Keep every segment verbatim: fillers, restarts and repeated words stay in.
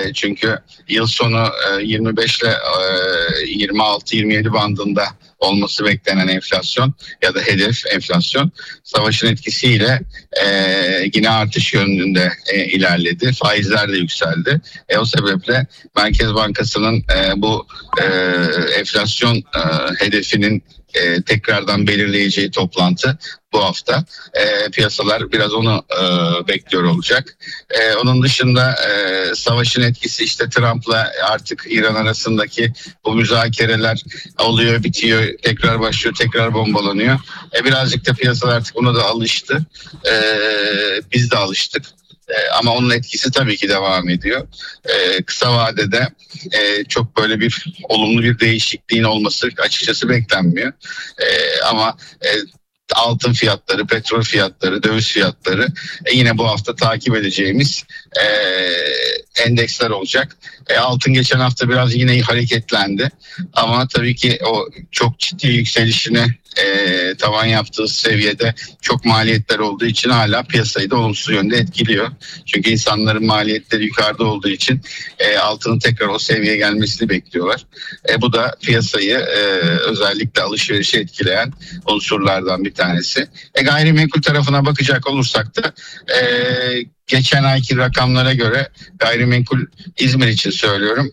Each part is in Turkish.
çünkü yıl sonu e, yirmi beş ile e, yirmi altı yirmi yedi bandında olması beklenen enflasyon ya da hedef enflasyon savaşın etkisiyle e, yine artış yönünde e, ilerledi. Faizler de yükseldi. E, o sebeple Merkez Bankası'nın e, bu e, enflasyon e, hedefinin e, tekrardan belirleyeceği toplantı bu hafta. E, piyasalar biraz onu e, bekliyor olacak. E, onun dışında e, savaşın etkisi işte Trump'la artık İran arasındaki bu müzakereler oluyor, bitiyor, tekrar başlıyor, tekrar bombalanıyor. E, birazcık da piyasalar artık buna da alıştı. E, biz de alıştık. Ee, ama onun etkisi tabii ki devam ediyor. Ee, kısa vadede e, çok böyle bir olumlu bir değişikliğin olması açıkçası beklenmiyor. Ee, ama e, altın fiyatları, petrol fiyatları, döviz fiyatları e, yine bu hafta takip edeceğimiz e, endeksler olacak. E, altın geçen hafta biraz yine hareketlendi. Ama tabii ki o çok ciddi yükselişini e, tavan yaptığı seviyede çok maliyetler olduğu için hala piyasayı da olumsuz yönde etkiliyor. Çünkü insanların maliyetleri yukarıda olduğu için e, altının tekrar o seviyeye gelmesini bekliyorlar. E, bu da piyasayı e, özellikle alışverişi etkileyen unsurlardan bir tanesi. E, gayrimenkul tarafına bakacak olursak da e, geçen ayki rakamlara göre gayrimenkul İzmir için söylüyorum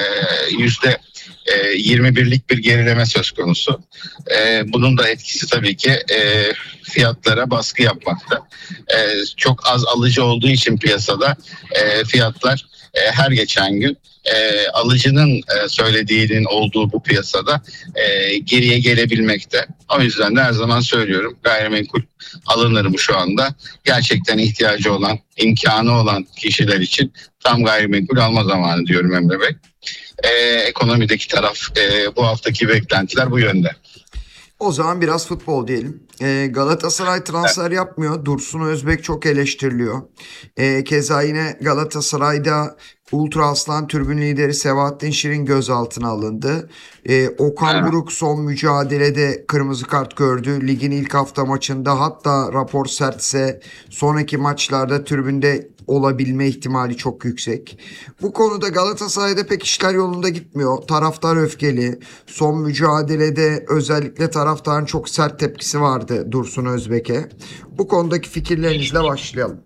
yüzde yirmi birlik bir gerileme söz konusu. E, bunun da etkisi tabii ki e, fiyatlara baskı yapmakta. E, çok az alıcı olduğu için piyasada e, fiyatlar e, her geçen gün e, alıcının e, söylediğinin olduğu bu piyasada e, geriye gelebilmekte. O yüzden de her zaman söylüyorum, gayrimenkul alınır mı şu anda? Gerçekten ihtiyacı olan, imkanı olan kişiler için tam gayrimenkul alma zamanı diyorum Emre Bey. E, ekonomideki taraf, e, bu haftaki beklentiler bu yönde. O zaman biraz futbol diyelim. Ee, Galatasaray transfer evet. yapmıyor. Dursun Özbek çok eleştiriliyor. Ee, keza yine Galatasaray'da Ultra Aslan tribün lideri Sebahattin Şirin gözaltına alındı. Ee, Okan evet. Buruk son mücadelede kırmızı kart gördü. Ligin ilk hafta maçında, hatta rapor sertse sonraki maçlarda tribünde olabilme ihtimali çok yüksek. Bu konuda Galatasaray'da pek işler yolunda gitmiyor. Taraftar öfkeli. Son mücadelede özellikle taraftarın çok sert tepkisi vardı Dursun Özbek'e. Bu konudaki fikirlerinizle başlayalım.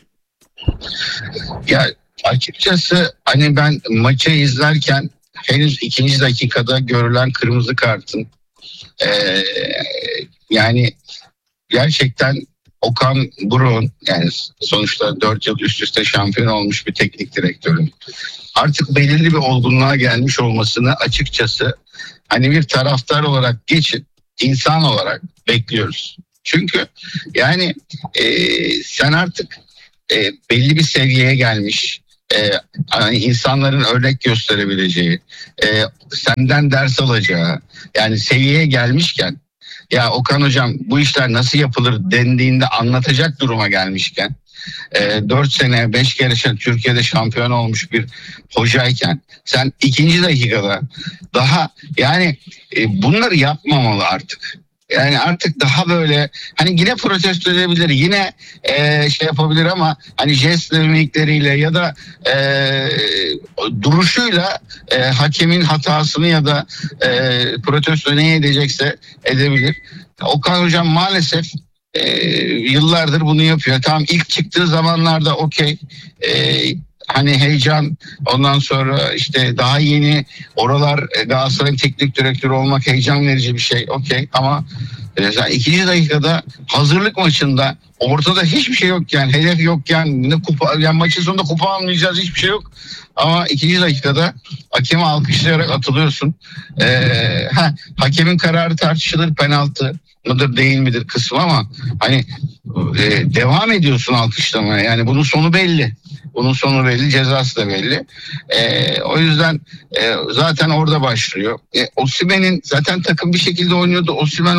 Ya açıkçası hani ben maçı izlerken henüz ikinci dakikada görülen kırmızı kartın ee, yani gerçekten Okan Buruk'un, yani sonuçta dört yıl üst üste şampiyon olmuş bir teknik direktörün artık belirli bir olgunluğa gelmiş olmasını açıkçası hani bir taraftar olarak geçin, insan olarak bekliyoruz. Çünkü yani e, sen artık e, belli bir seviyeye gelmiş, e, hani insanların örnek gösterebileceği, e, senden ders alacağı, yani seviyeye gelmişken, ya Okan hocam bu işler nasıl yapılır dendiğinde anlatacak duruma gelmişken, e, dört sene beş kere Türkiye'de şampiyon olmuş bir hocayken sen ikinci dakikada daha yani e, bunları yapmamalı artık. Yani artık daha böyle hani yine protesto edebilir, yine e, şey yapabilir ama hani jest mimikleriyle ya da e, duruşuyla e, hakemin hatasını ya da e, protesto ne edecekse edebilir. Okan hocam maalesef e, yıllardır bunu yapıyor. Tamam, ilk çıktığı zamanlarda okey. E, Hani heyecan, ondan sonra işte daha yeni oralar, Galatasaray'ın teknik direktörü olmak heyecan verici bir şey, okey, ama mesela ikinci dakikada hazırlık maçında ortada hiçbir şey yokken, hedef yokken, ne kupa, yani maçın sonunda kupa almayacağız, hiçbir şey yok. Ama ikinci dakikada hakemi alkışlayarak atılıyorsun. Ee, ha, hakemin kararı tartışılır, penaltı mıdır değil midir kısmı, ama hani e, devam ediyorsun alkışlamaya. Yani bunun sonu belli. Bunun sonu belli, cezası da belli. Ee, o yüzden e, zaten orada başlıyor. E, Osimhen'in zaten takım bir şekilde oynuyordu. Osimhen orada bir şey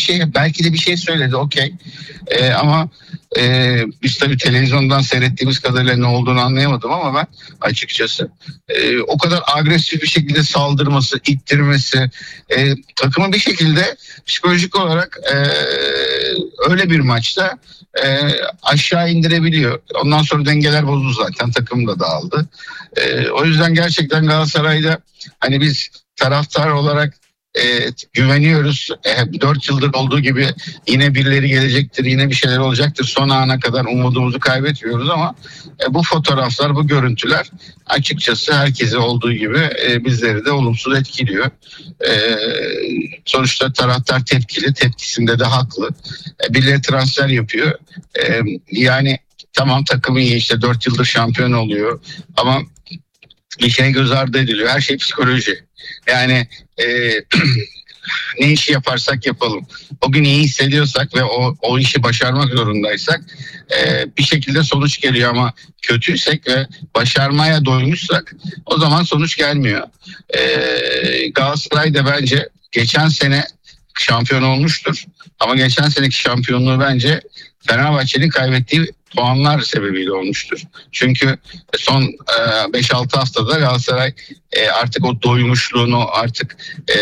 şey, belki de bir şey söyledi, okey. Ee, ama e, biz tabii televizyondan seyrettiğimiz kadarıyla ne olduğunu anlayamadım ama ben açıkçası e, o kadar agresif bir şekilde saldırması, ittirmesi, e, takımı bir şekilde psikolojik olarak e, öyle bir maçta e, aşağı indirebiliyor. Ondan sonra dengeler bozuldu zaten, takım da dağıldı. E, o yüzden gerçekten Galatasaray'da hani biz taraftar olarak e, güveniyoruz. E, dört yıldır olduğu gibi yine birileri gelecektir, yine bir şeyler olacaktır. Son ana kadar umudumuzu kaybetmiyoruz ama e, bu fotoğraflar, bu görüntüler açıkçası herkese olduğu gibi e, bizleri de olumsuz etkiliyor. E, sonuçta taraftar tepkili, tepkisinde de haklı. E, birileri transfer yapıyor. E, yani tamam, takım iyi, işte dört yıldır şampiyon oluyor ama bir şey göz ardı ediliyor. Her şey psikoloji. Yani e, ne işi yaparsak yapalım, o gün iyi hissediyorsak ve o, o işi başarmak zorundaysak e, bir şekilde sonuç geliyor ama kötüysek ve başarmaya doymuşsak o zaman sonuç gelmiyor. E, Galatasaray da bence geçen sene şampiyon olmuştur ama geçen seneki şampiyonluğu bence Fenerbahçe'nin kaybettiği puanlar sebebiyle olmuştur. Çünkü son beş altı haftada Galatasaray e, artık o doymuşluğunu, artık e,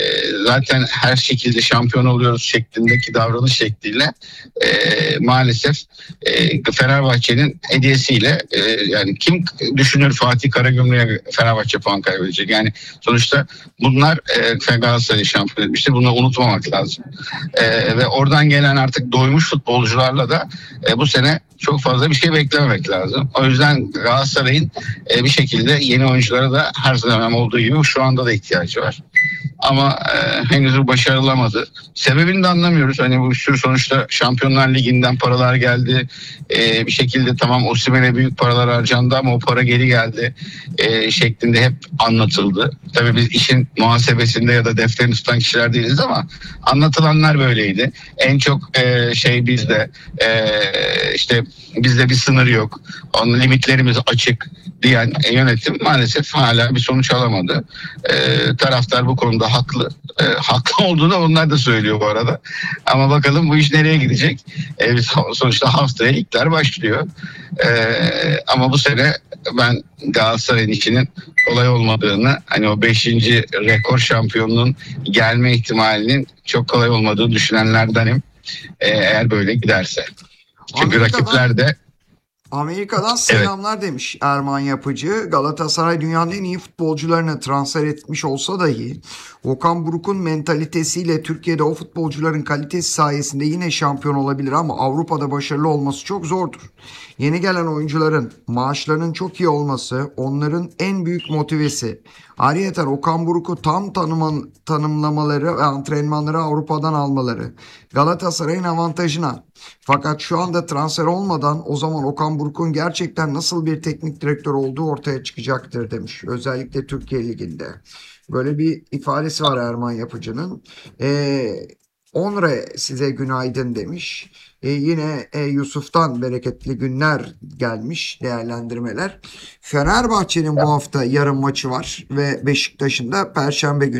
zaten her şekilde şampiyon oluyoruz şeklindeki davranış şekliyle e, maalesef e, Fenerbahçe'nin hediyesiyle e, yani kim düşünür Fatih Karagümrük'e Fenerbahçe puan kaybedecek? Yani sonuçta bunlar e, Galatasaray'ı şampiyon etmiştir. Bunu unutmamak lazım. E, ve oradan gelen artık doymuş futbolcularla da e, bu sene çok fazla bir şey beklememek lazım. O yüzden Galatasaray'ın e, bir şekilde yeni oyunculara da her zaman olduğu gibi şu anda da ihtiyacı var. Ama e, henüz başarılamadı. Sebebini de anlamıyoruz. Hani bu sürü sonuçta Şampiyonlar Ligi'nden paralar geldi. E, bir şekilde tamam, Osimhen'e büyük paralar harcandı ama o para geri geldi e, şeklinde hep anlatıldı. Tabii biz işin muhasebesinde ya da defterini tutan kişiler değiliz ama anlatılanlar böyleydi. En çok e, şey bizde e, işte bizde bir sınır yok. Onun limitlerimiz açık diyen yönetim maalesef hala bir sonuç alamadı. E, taraftar bu konuda haklı. E, haklı olduğunu onlar da söylüyor bu arada. Ama bakalım bu iş nereye gidecek? E, sonuçta haftaya ligler başlıyor. E, ama bu sene ben Galatasaray'ın işinin kolay olmadığını, hani o beşinci rekor şampiyonluğun gelme ihtimalinin çok kolay olmadığını düşünenlerdenim. E, eğer böyle giderse. Çünkü Amerika'dan, rakipler de Amerika'dan selamlar demiş Erman Yapıcı. Galatasaray dünyanın en iyi futbolcularını transfer etmiş olsa dahi Okan Buruk'un mentalitesiyle Türkiye'de o futbolcuların kalitesi sayesinde yine şampiyon olabilir ama Avrupa'da başarılı olması çok zordur. Yeni gelen oyuncuların maaşlarının çok iyi olması onların en büyük motivesi. Ayrıca Okan Buruk'u tam tanıman, tanımlamaları ve antrenmanları Avrupa'dan almaları Galatasaray'ın avantajına. Fakat şu anda transfer olmadan o zaman Okan Buruk'un gerçekten nasıl bir teknik direktör olduğu ortaya çıkacaktır demiş. Özellikle Türkiye Ligi'nde. Böyle bir ifadesi var Erman Yapıcı'nın. Ee, Onre size günaydın demiş. Ee, yine e, Yusuf'tan bereketli günler gelmiş, değerlendirmeler. Fenerbahçe'nin bu hafta yarın maçı var ve Beşiktaş'ın da Perşembe günü.